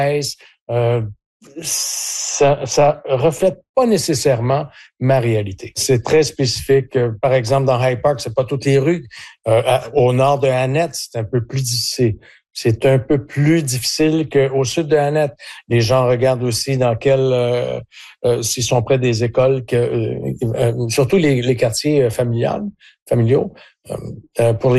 ça reflète pas nécessairement ma réalité. C'est très spécifique. Par exemple, dans Hyde Park, c'est pas toutes les rues. Au nord de Annette, c'est un peu plus difficile. C'est un peu plus difficile qu'au sud de Annette. Les gens regardent aussi dans s'ils sont près des écoles, surtout les quartiers familiaux, pour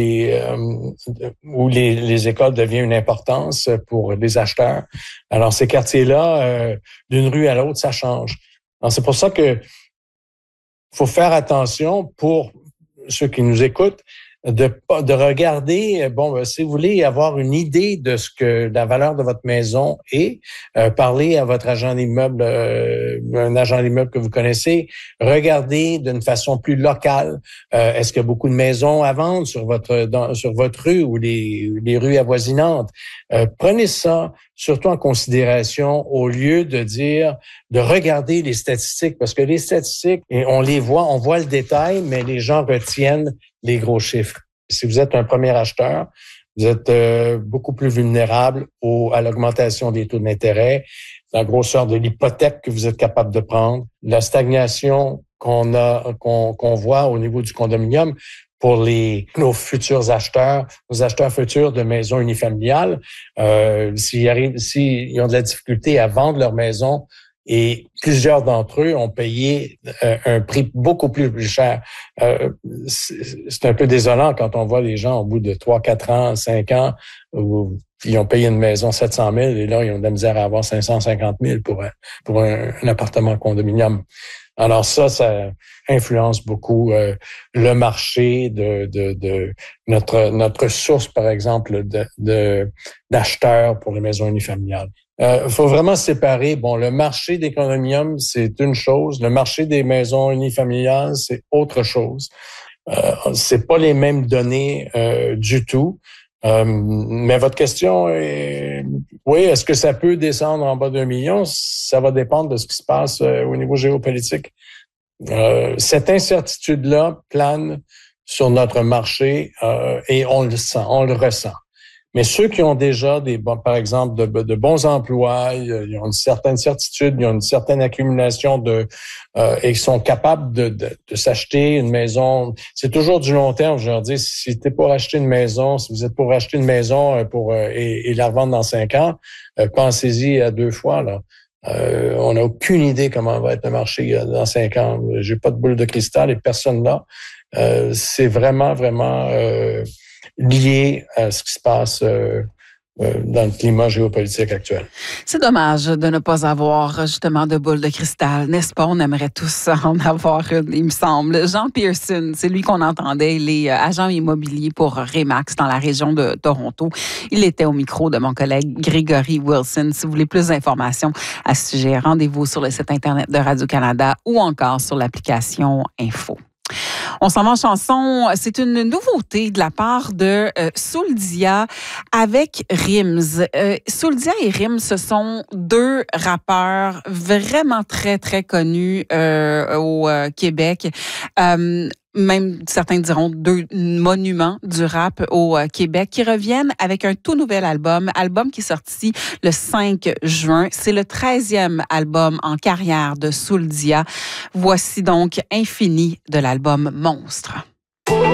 où les écoles deviennent une importance pour les acheteurs. Alors, ces quartiers-là, d'une rue à l'autre, ça change. Alors, c'est pour ça que faut faire attention pour ceux qui nous écoutent, de regarder, si vous voulez avoir une idée de ce que la valeur de votre maison est, parlez à votre agent d'immeuble, un agent d'immeuble que vous connaissez, regardez d'une façon plus locale, est-ce qu'il y a beaucoup de maisons à vendre sur votre rue ou les rues avoisinantes. Prenez ça surtout en considération au lieu de regarder les statistiques, parce que les statistiques, on les voit, on voit le détail, mais les gens retiennent les gros chiffres. Si vous êtes un premier acheteur, vous êtes beaucoup plus vulnérable à l'augmentation des taux d'intérêt, la grosseur de l'hypothèque que vous êtes capable de prendre, la stagnation qu'on voit au niveau du condominium pour nos futurs acheteurs, nos acheteurs futurs de maisons unifamiliales. S'ils ont de la difficulté à vendre leur maison, et plusieurs d'entre eux ont payé un prix beaucoup plus cher. C'est un peu désolant quand on voit les gens au bout de 3, 4 ans, 5 ans, où ils ont payé une maison 700 000 et là, ils ont de la misère à avoir 550 000 pour un appartement condominium. Alors ça influence beaucoup le marché de notre source, par exemple, d'acheteurs pour les maisons unifamiliales. Faut vraiment séparer. Le marché des condominiums, c'est une chose. Le marché des maisons unifamiliales, c'est autre chose. C'est pas les mêmes données du tout. Mais votre question est, oui, est-ce que ça peut descendre en bas d'1 million? Ça va dépendre de ce qui se passe au niveau géopolitique. Cette incertitude-là plane sur notre marché et on le ressent. Mais ceux qui ont déjà par exemple, de bons emplois, ils ont une certaine certitude, ils ont une certaine accumulation et ils sont capables de s'acheter une maison. C'est toujours du long terme. Je leur dis, si t'es pour acheter une maison, si vous êtes pour acheter une maison et la revendre dans 5 ans, pensez-y à 2 fois, là. On n'a aucune idée comment va être le marché dans 5 ans. J'ai pas de boule de cristal et personne là. C'est vraiment, vraiment lié à ce qui se passe dans le climat géopolitique actuel. C'est dommage de ne pas avoir justement de boule de cristal, n'est-ce pas? On aimerait tous en avoir une, il me semble. Jean Pearson, c'est lui qu'on entendait, il est agent immobilier pour Remax dans la région de Toronto. Il était au micro de mon collègue Grégory Wilson. Si vous voulez plus d'informations à ce sujet, rendez-vous sur le site Internet de Radio-Canada ou encore sur l'application Info. On s'en va en chanson. C'est une nouveauté de la part de Souldia avec Rims. Souldia et Rims, ce sont 2 rappeurs vraiment très, très connus au Québec. Même certains diront 2 monuments du rap au Québec qui reviennent avec un tout nouvel album qui est sorti le 5 juin. C'est le 13e album en carrière de Souldia. Voici donc Infini de l'album Monstre.